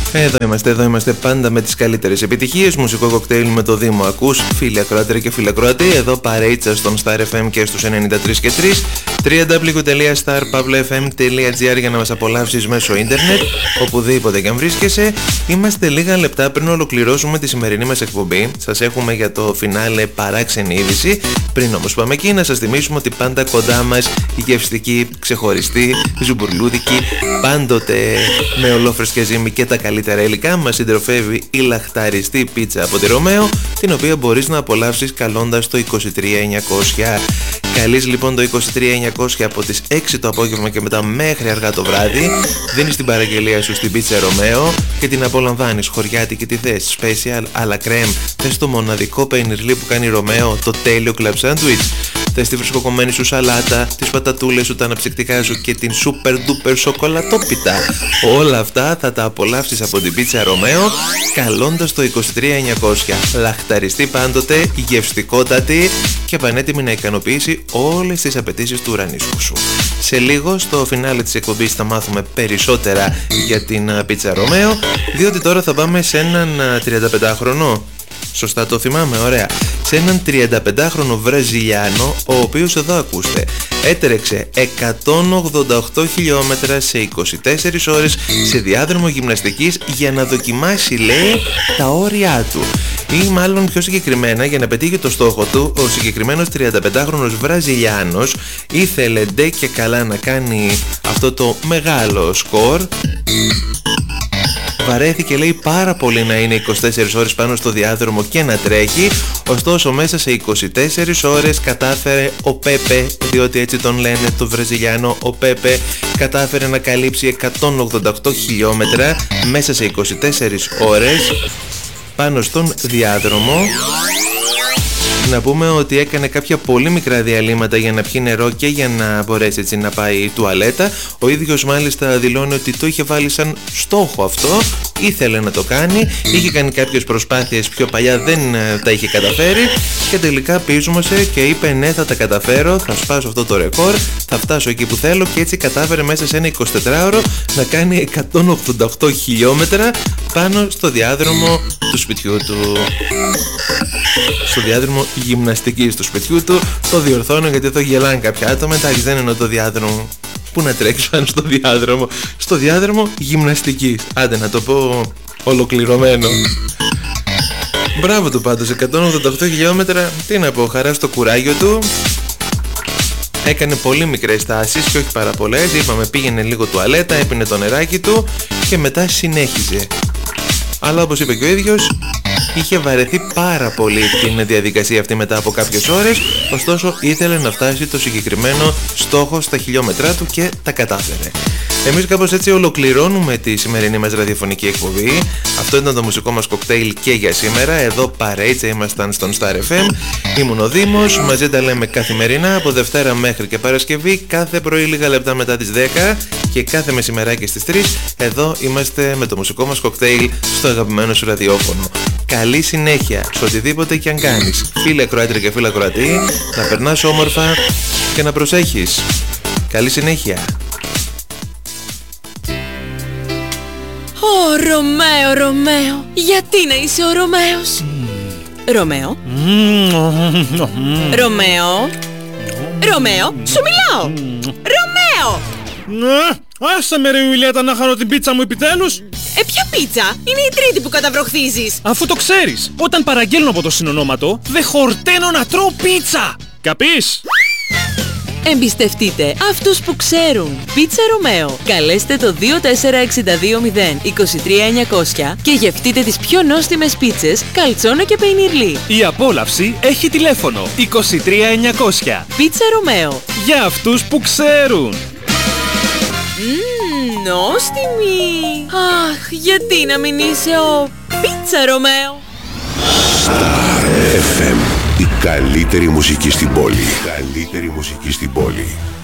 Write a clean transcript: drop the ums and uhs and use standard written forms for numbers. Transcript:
Εδώ είμαστε πάντα με τις καλύτερες επιτυχίες. Μουσικό κοκτέιλ με το Δήμο ακούς. Φίλοι ακροάτρια και φίλοι ακροατή, εδώ παρέιτσα στον Star FM και στους 93 και 3. www.starpavlefm.gr για να μας απολαύσεις μέσω ίντερνετ, οπουδήποτε και αν βρίσκεσαι. Είμαστε λίγα λεπτά πριν ολοκληρώσουμε τη σημερινή μας εκπομπή. Σας έχουμε για το φινάλε παράξενη είδηση. Πριν όμως πάμε εκεί, να σας θυμίσουμε ότι πάντα κοντά μας η γευστική, ξεχωριστή, ζουμπουρλούδικη, πάντοτε με ολόφρεσκια ζύμη και τα καλύτερα υλικά μας συντροφεύει η λαχταριστή πίτσα από τη Ρωμαίο, την οποία μπορείς να απολαύσεις καλώντας το 23900. Καλείς λοιπόν το 23900 από τις 6 το απόγευμα και μετά μέχρι αργά το βράδυ. Δίνεις την παραγγελία σου στην πίτσα Ρωμαίο και την απολαμβάνεις χωριάτικη τη θες, special, à la crème. Θες το μοναδικό πενιρλί που κάνει Ρωμαίο, το τέλειο κλαμπ σάντουιτς. Θες τη φρεσκοκομμένη σου σαλάτα, τις πατατούλες σου, τα αναψυκτικά σου και την super duper σοκολατόπιτα. Όλα αυτά θα τα απολαύσεις από την πίτσα Ρωμαίο καλώντας το 23900. Λαχταριστή πάντοτε, γευστικότατη και πανέτοιμη να ικανοποιήσει όλες τις απαιτήσεις του ουρανίσκου σου. Σε λίγο στο φινάλε της εκπομπής θα μάθουμε περισσότερα για την πίτσα Ρωμαίο, διότι τώρα θα πάμε σε έναν 35χρονο. Σωστά το θυμάμαι, ωραία. Σε έναν 35χρονο Βραζιλιάνο, ο οποίος εδώ ακούστε, έτρεξε 188 χιλιόμετρα σε 24 ώρες σε διάδρομο γυμναστικής για να δοκιμάσει, λέει, τα όρια του. Ή μάλλον πιο συγκεκριμένα, για να πετύχει το στόχο του, ο συγκεκριμένος 35χρονος Βραζιλιάνος ήθελε ντε και καλά να κάνει αυτό το μεγάλο σκορ. Βαρέθηκε, λέει, πάρα πολύ να είναι 24 ώρες πάνω στο διάδρομο και να τρέχει. Ωστόσο μέσα σε 24 ώρες κατάφερε ο Πέπε, διότι έτσι τον λένε το Βραζιλιάνο, ο Πέπε κατάφερε να καλύψει 188 χιλιόμετρα μέσα σε 24 ώρες πάνω στον διάδρομο. Να πούμε ότι έκανε κάποια πολύ μικρά διαλύματα για να πιει νερό και για να μπορέσει έτσι να πάει τουαλέτα. Ο ίδιος μάλιστα δηλώνει ότι το είχε βάλει σαν στόχο αυτό, ήθελε να το κάνει, είχε κάνει κάποιες προσπάθειες πιο παλιά, δεν τα είχε καταφέρει και τελικά πείσμωσε και είπε ναι, θα τα καταφέρω, θα σπάσω αυτό το ρεκόρ, θα φτάσω εκεί που θέλω, και έτσι κατάφερε μέσα σε ένα 24ωρο να κάνει 188 χιλιόμετρα πάνω στο διάδρομο του σπιτιού του. Στο διάδρομο γυμναστικής του σπιτιού του. Το διορθώνω γιατί εδώ γελάνε κάποια άτομα. Εντάξει, δεν εννοώ το διάδρομο που να τρέξεις πάνω στο διάδρομο. Στο διάδρομο γυμναστικής. Άντε να το πω ολοκληρωμένο. Μπράβο του πάντως, 188 χιλιόμετρα. Τι να πω, χαρά στο κουράγιο του. Έκανε πολύ μικρές τάσεις και όχι πάρα πολλές. Είπαμε, πήγαινε λίγο τουαλέτα, έπινε το νεράκι του και μετά συνέχιζε. Αλλά όπως είπε και ο ίδιος, είχε βαρεθεί πάρα πολύ την διαδικασία αυτή μετά από κάποιες ώρες, ωστόσο ήθελε να φτάσει το συγκεκριμένο στόχο στα χιλιόμετρά του και τα κατάφερε. Εμείς κάπως έτσι ολοκληρώνουμε τη σημερινή μας ραδιοφωνική εκπομπή. Αυτό ήταν το μουσικό μας κοκτέιλ και για σήμερα. Εδώ παρέιτσα ήμασταν στον Star FM. Ήμουν ο Δήμος, μαζί τα λέμε καθημερινά από Δευτέρα μέχρι και Παρασκευή, κάθε πρωί λίγα λεπτά μετά τις 10 και κάθε μεσημεράκι στις 3. Εδώ είμαστε με το μουσικό μας κοκτέιλ στο αγαπημένο σου ραδιόφωνο. Καλή συνέχεια σε οτιδήποτε και αν κάνεις. Φίλε ακροάτρια και φίλε ακροατή, να περνάς όμορφα και να προσέχεις. Καλή συνέχεια. Ω Ρωμαίο, Ρωμαίο, γιατί να είσαι ο Ρωμαίος? Ρωμαίο, Ρωμαίο, Ρωμαίο, σου μιλάω. Ρωμαίο! Άσε με ρε Ιουλιέτα να χαρώ την πίτσα μου επιτέλους. Ποια πίτσα? Είναι η τρίτη που καταβροχθίζεις. Αφού το ξέρεις, όταν παραγγέλνω από το συνονόματο, δεν χορταίνω να τρώω πίτσα. Καπείς? Εμπιστευτείτε αυτούς που ξέρουν. Πίτσα Ρωμαίο. Καλέστε το 24620 23900 και γευτείτε τις πιο νόστιμες πίτσες, καλτσόνα και πεϊνιρλί. Η απόλαυση έχει τηλέφωνο 23900. Πίτσα Ρωμαίο. Για αυτούς που ξέρουν. Νόστιμη. Αχ, γιατί να μην είσαι ο Πίτσα Ρωμαίο? Star FM. Η καλύτερη μουσική στην πόλη. Η καλύτερη μουσική στην πόλη.